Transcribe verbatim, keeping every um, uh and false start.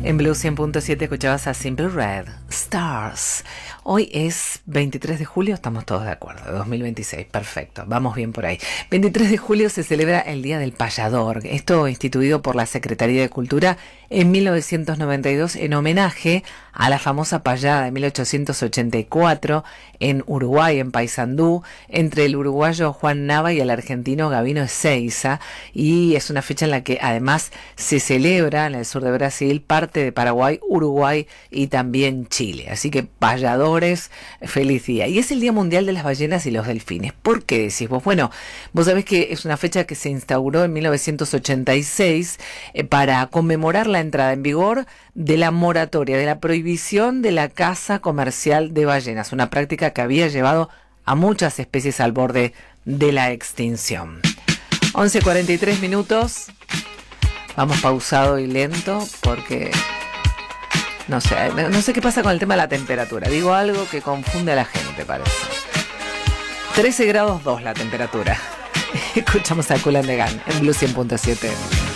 En Blue cien punto siete escuchabas a Simple Red, Stars. Hoy es veintitrés de julio, estamos todos de acuerdo, dos mil veintiséis, perfecto, vamos bien por ahí. veintitrés de julio se celebra el Día del Payador, esto instituido por la Secretaría de Cultura en mil novecientos noventa y dos en homenaje a la famosa payada de mil ochocientos ochenta y cuatro en Uruguay, en Paysandú, entre el uruguayo Juan Nava y el argentino Gabino Ezeiza, y es una fecha en la que además se celebra en el sur de Brasil, parte de Paraguay, Uruguay y también Chile. Así que payadores, feliz día. Y es el Día Mundial de las Ballenas y los Delfines. ¿Por qué decís vos? Bueno, vos sabés que es una fecha que se instauró en mil novecientos ochenta y seis eh, para conmemorar la entrada en vigor de la moratoria, de la prohibición de la caza comercial de ballenas, una práctica que había llevado a muchas especies al borde de la extinción. once cuarenta y tres minutos. Vamos pausado y lento porque no sé, no sé qué pasa con el tema de la temperatura. Digo algo que confunde a la gente, parece. trece grados dos la temperatura. Escuchamos a Kool and the Gang en Blue cien punto siete.